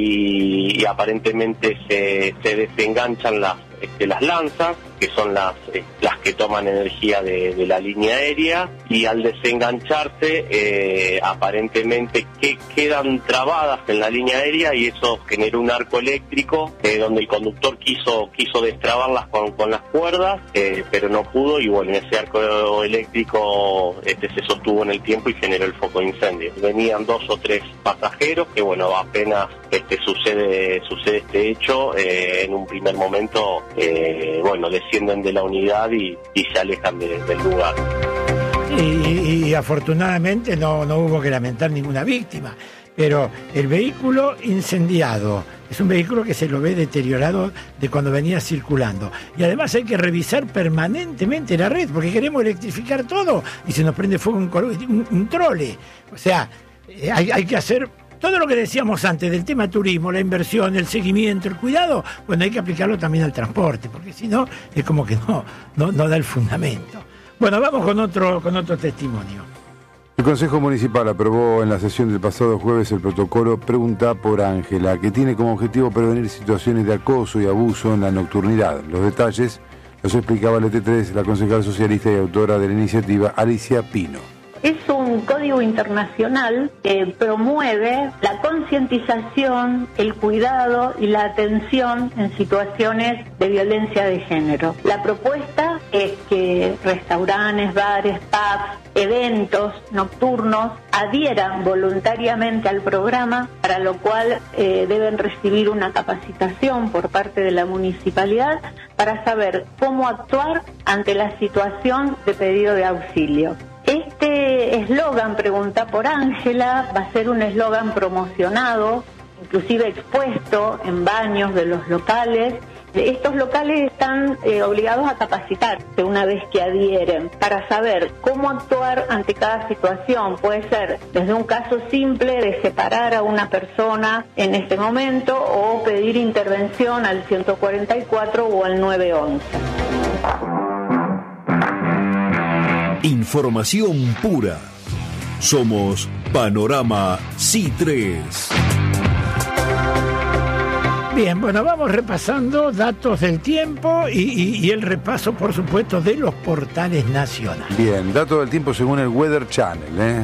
y aparentemente se desenganchan las lanzas, que son las que toman energía de la línea aérea, y al desengancharse aparentemente quedan trabadas en la línea aérea, y eso generó un arco eléctrico donde el conductor quiso destrabarlas con las cuerdas, pero no pudo, y bueno, ese arco eléctrico se sostuvo en el tiempo y generó el foco de incendio. Venían 2 o 3 pasajeros que bueno, apenas sucede este hecho, en un primer momento descienden de la unidad y se alejan del lugar. Y y afortunadamente no hubo que lamentar ninguna víctima. Pero el vehículo incendiado es un vehículo que se lo ve deteriorado de cuando venía circulando. Y además hay que revisar permanentemente la red, porque queremos electrificar todo y se nos prende fuego un trole. O sea, hay que hacer todo lo que decíamos antes del tema turismo, la inversión, el seguimiento, el cuidado. Bueno, hay que aplicarlo también al transporte, porque si no, es como que no da el fundamento. Bueno, vamos con otro testimonio. El Consejo Municipal aprobó en la sesión del pasado jueves el protocolo Pregunta por Ángela, que tiene como objetivo prevenir situaciones de acoso y abuso en la nocturnidad. Los detalles los explicaba el ET3 la concejal socialista y autora de la iniciativa, Alicia Pino. Es un código internacional que promueve la concientización, el cuidado y la atención en situaciones de violencia de género. La propuesta es que restaurantes, bares, pubs, eventos nocturnos adhieran voluntariamente al programa, para lo cual deben recibir una capacitación por parte de la municipalidad para saber cómo actuar ante la situación de pedido de auxilio. Este eslogan, Pregunta por Ángela, va a ser un eslogan promocionado, inclusive expuesto en baños de los locales. Estos locales están obligados a capacitarse una vez que adhieren para saber cómo actuar ante cada situación. Puede ser desde un caso simple de separar a una persona en este momento o pedir intervención al 144 o al 911. Información pura. Somos Panorama C3. Bien, bueno, vamos repasando datos del tiempo y el repaso, por supuesto, de los portales nacionales. Bien, datos del tiempo según el Weather Channel.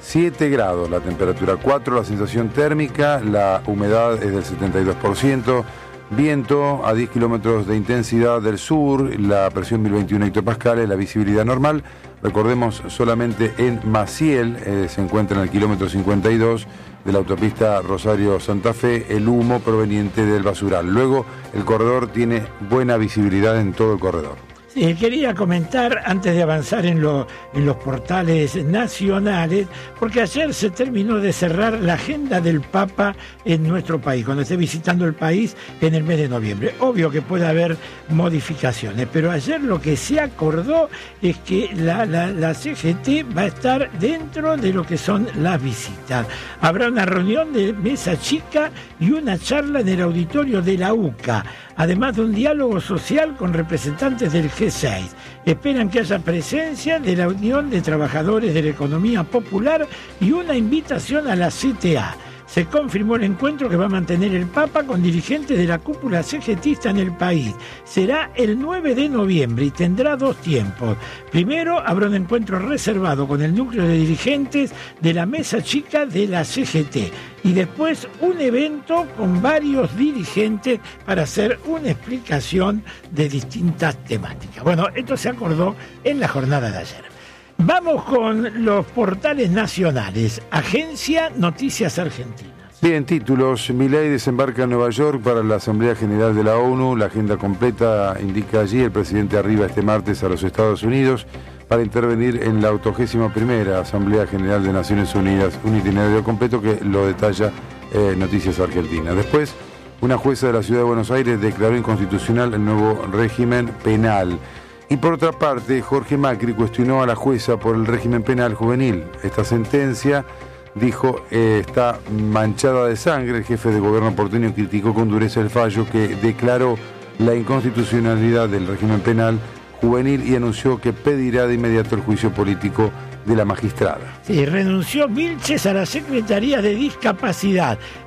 7 grados la temperatura, 4 la sensación térmica, la humedad es del 72%, viento a 10 kilómetros de intensidad del sur, la presión 1021 hectopascales, la visibilidad normal. Recordemos, solamente en Maciel se encuentra en el kilómetro 52 de la autopista Rosario-Santa Fe el humo proveniente del basural. Luego, el corredor tiene buena visibilidad en todo el corredor. Sí, quería comentar antes de avanzar en los portales nacionales, porque ayer se terminó de cerrar la agenda del Papa en nuestro país, cuando esté visitando el país en el mes de noviembre. Obvio que puede haber modificaciones, pero ayer lo que se acordó es que la CGT va a estar dentro de lo que son las visitas. Habrá una reunión de mesa chica y una charla en el auditorio de la UCA, además de un diálogo social con representantes del G6. Esperan que haya presencia de la Unión de Trabajadores de la Economía Popular y una invitación a la CTA. Se confirmó el encuentro que va a mantener el Papa con dirigentes de la cúpula CGTista en el país. Será el 9 de noviembre y tendrá 2 tiempos. Primero habrá un encuentro reservado con el núcleo de dirigentes de la mesa chica de la CGT y después un evento con varios dirigentes para hacer una explicación de distintas temáticas. Bueno, esto se acordó en la jornada de ayer. Vamos con los portales nacionales. Agencia Noticias Argentinas. Bien, títulos. Milei desembarca en Nueva York para la Asamblea General de la ONU. La agenda completa indica allí. El presidente arriba este martes a los Estados Unidos para intervenir en la 81ª Asamblea General de Naciones Unidas. Un itinerario completo que lo detalla Noticias Argentinas. Después, una jueza de la Ciudad de Buenos Aires declaró inconstitucional el nuevo régimen penal. Y por otra parte, Jorge Macri cuestionó a la jueza por el régimen penal juvenil. Esta sentencia, dijo, está manchada de sangre. El jefe de gobierno porteño criticó con dureza el fallo que declaró la inconstitucionalidad del régimen penal juvenil y anunció que pedirá de inmediato el juicio político de la magistrada. Sí, renunció Vilches a la Secretaría de Discapacidad.